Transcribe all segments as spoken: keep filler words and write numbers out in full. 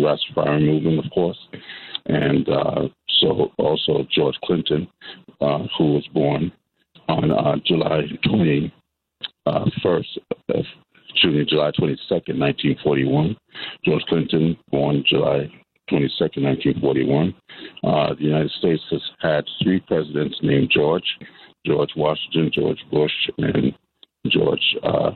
Rastafarian movement, of course. And uh, so also George Clinton, uh, who was born on uh, July twenty-first, uh, excuse me, July twenty-second, nineteen forty-one. George Clinton, born July twenty-second, nineteen forty-one. Uh, the United States has had three presidents named George: George Washington, George Bush, and George uh,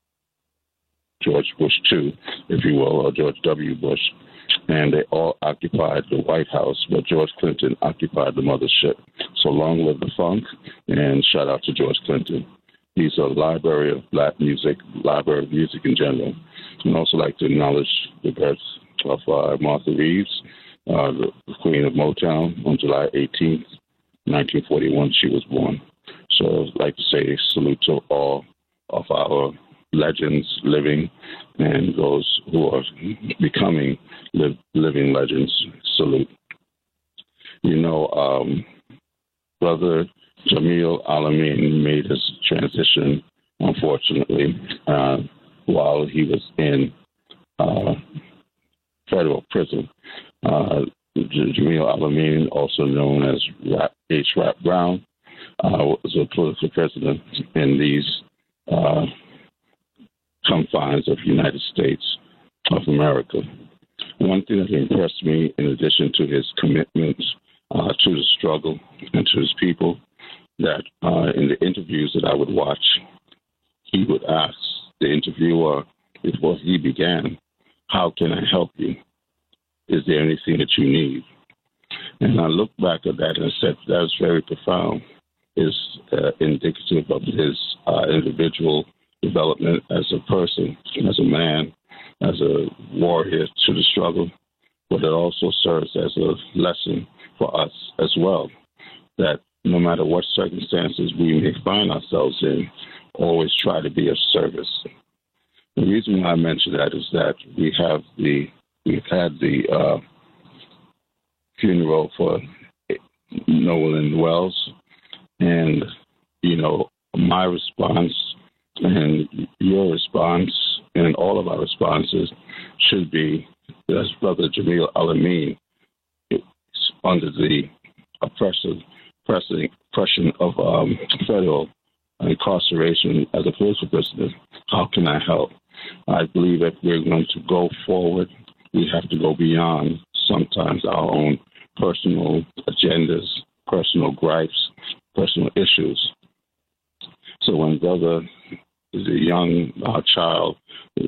George Bush two, if you will, or George W. Bush. And they all occupied the White House, but George Clinton occupied the mothership. So long live the funk, and shout out to George Clinton. He's a library of black music, library of music in general. I'd also like to acknowledge the birth of uh, Martha Reeves, uh, the Queen of Motown, on July eighteenth, nineteen forty-one, she was born. So I'd like to say salute to all of our legends living and those who are becoming li- living legends. Salute. You know, um, Brother Jamil Al-Amin made his transition, unfortunately, uh, while he was in uh, federal prison. Uh, Jamil Al-Amin, also known as Rap, H. Rap Brown, uh, was a political prisoner in these uh, confines of the United States of America. One thing that impressed me, in addition to his commitment uh, to the struggle and to his people, that uh, in the interviews that I would watch, he would ask the interviewer before he began, "How can I help you? Is there anything that you need?" And I looked back at that and said, that was very profound. It's uh, indicative of his uh, individual development as a person, as a man, as a warrior to the struggle, but it also serves as a lesson for us as well, that no matter what circumstances we may find ourselves in, always try to be of service. The reason why I mention that is that we have the we've had the uh, funeral for Nolan Wells, and you know my response and your response and all of our responses should be, as Brother Jamil Al-Amin, under the oppressive pressing, oppression of um, federal incarceration as a political prisoner, how can I help? I believe if we're going to go forward, we have to go beyond sometimes our own personal agendas, personal gripes, personal issues. So when Brother is a young uh, child,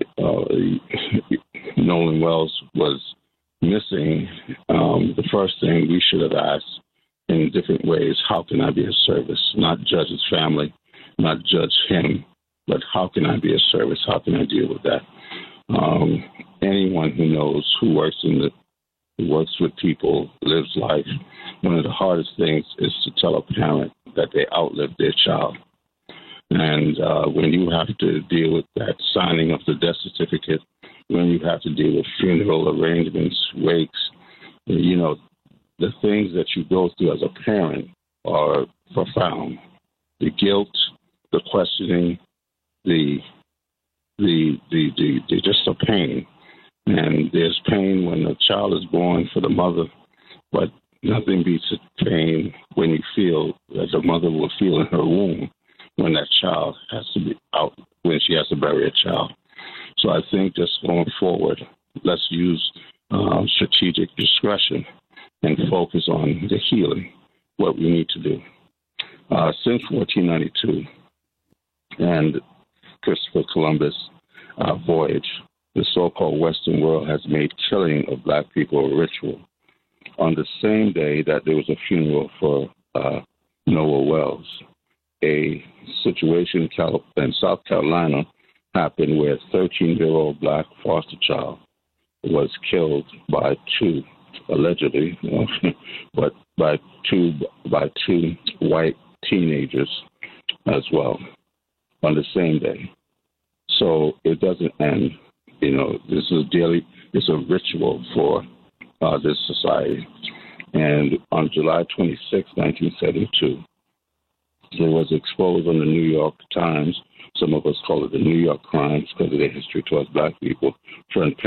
uh, Nolan Wells was missing, um, the first thing we should have asked in different ways, how can I be of service? Not judge his family, not judge him, but how can I be of service? How can I deal with that? Um, anyone who knows, who works in the, who works with people, lives life, one of the hardest things is to tell a parent that they outlived their child. And uh, when you have to deal with that signing of the death certificate, when you have to deal with funeral arrangements, wakes, you know, the things that you go through as a parent are profound. The guilt, the questioning, the the the the, the just the pain. And there's pain when a child is born for the mother, but nothing beats the pain when you feel that the mother will feel in her womb when that child has to be out, when she has to bury a child. So I think just going forward, let's use uh, strategic discretion and focus on the healing, what we need to do. Uh, since fourteen ninety-two and Christopher Columbus' uh, voyage, the so-called Western world has made killing of black people a ritual. On the same day that there was a funeral for uh, Noah Wells, a situation in, Cal- in South Carolina happened where a thirteen-year-old black foster child was killed by two, allegedly, you know, but by two by two white teenagers as well on the same day. So it doesn't end. You know, this is daily. It's a ritual for uh, this society. And on July twenty-sixth, nineteen seventy-two, it was exposed on the New York Times. Some of us call it the New York Crimes because of their history towards black people. Front